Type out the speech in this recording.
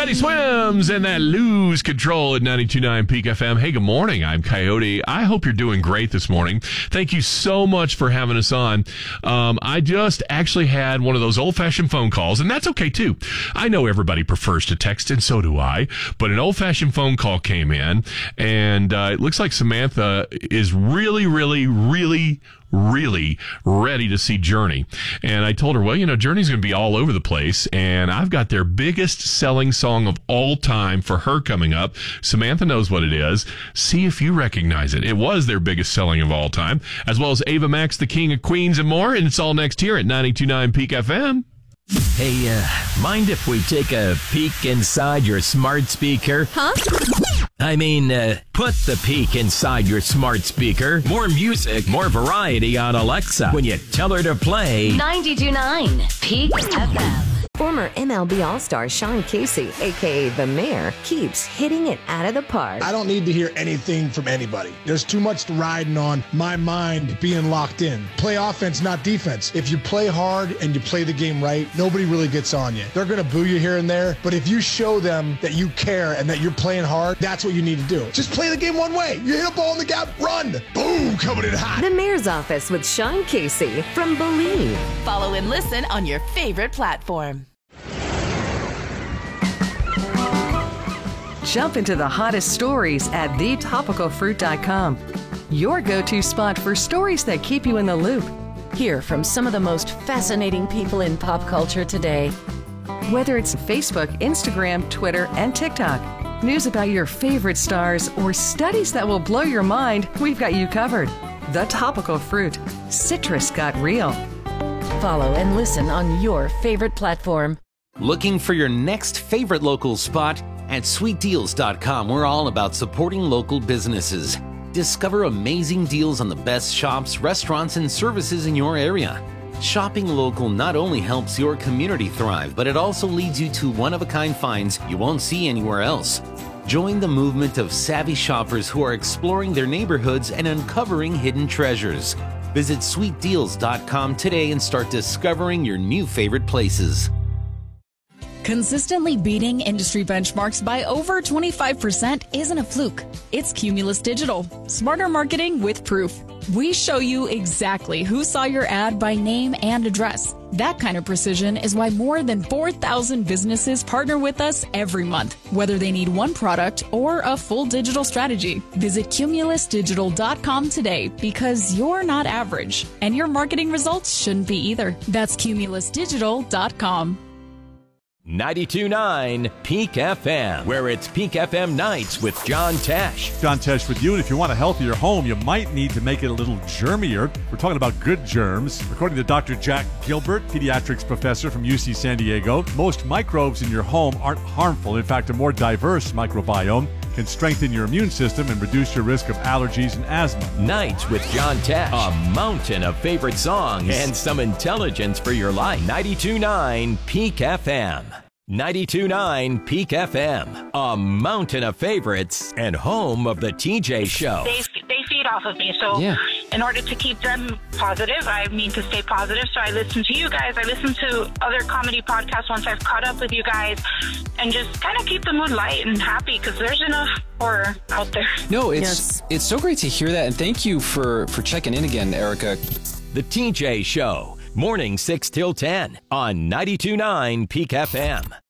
Teddy Swims and that Lose Control at 92.9 Peak FM. Hey, good morning. I'm Coyote. I hope you're doing great this morning. Thank you so much for having us on. I just actually had one of those old-fashioned phone calls, and that's okay, too. I know everybody prefers to text, and so do I, but an old-fashioned phone call came in, and it looks like Samantha is really ready to see Journey. And I told her, well, Journey's going to be all over the place, and I've got their biggest selling song of all time for her coming up. Samantha knows what it is. See if you recognize it. It was their biggest selling of all time, as well as Ava Max, the King of Queens, and more. And it's all next here at 92.9 Peak FM. Hey, mind if we take a peek inside your smart speaker? Huh? I mean, put the peek inside your smart speaker. More music, more variety on Alexa when you tell her to play 92.9 Peak FM. Former MLB All-Star Sean Casey, a.k.a. The Mayor, keeps hitting it out of the park. I don't need to hear anything from anybody. There's too much riding on my mind being locked in. Play offense, not defense. If you play hard and you play the game right, nobody really gets on you. They're going to boo you here and there, but if you show them that you care and that you're playing hard, that's what you need to do. Just play the game one way. You hit a ball in the gap, run. Boom, coming in hot. The Mayor's Office with Sean Casey from Believe. Follow and listen on your favorite platform. Jump into the hottest stories at thetopicalfruit.com. Your go-to spot for stories that keep you in the loop. Hear from some of the most fascinating people in pop culture today. Whether it's Facebook, Instagram, Twitter, and TikTok, news about your favorite stars, or studies that will blow your mind, we've got you covered. The Topical Fruit. Citrus got real. Follow and listen on your favorite platform. Looking for your next favorite local spot? At sweetdeals.com, we're all about supporting local businesses. Discover amazing deals on the best shops, restaurants, and services in your area. Shopping local not only helps your community thrive, but it also leads you to one-of-a-kind finds you won't see anywhere else. Join the movement of savvy shoppers who are exploring their neighborhoods and uncovering hidden treasures. Visit sweetdeals.com today and start discovering your new favorite places. Consistently beating industry benchmarks by over 25% isn't a fluke. It's Cumulus Digital. Smarter marketing with proof. We show you exactly who saw your ad by name and address. That kind of precision is why more than 4,000 businesses partner with us every month, whether they need one product or a full digital strategy. Visit cumulusdigital.com today because you're not average, and your marketing results shouldn't be either. That's cumulusdigital.com. 92.9 Peak FM, where it's Peak FM Nights with John Tesh. John Tesh with you, and if you want a healthier home, you might need to make it a little germier. We're talking about good germs. According to Dr. Jack Gilbert, pediatrics professor from UC San Diego, most microbes in your home aren't harmful. In fact, a more diverse microbiome can strengthen your immune system and reduce your risk of allergies and asthma. Nights with John Tesh, a mountain of favorite songs and some intelligence for your life. 92.9 Peak FM. 92.9 Peak FM, a mountain of favorites and home of the TJ Show. They feed off of me, so in order to keep them positive, I mean to stay positive, so I listen to you guys. I listen to other comedy podcasts once I've caught up with you guys, and just kind of keep the mood light and happy, because there's enough horror out there. No, it's so great to hear that, and thank you for checking in again, Erica. The TJ Show, morning 6 till 10 on 92.9 Peak FM.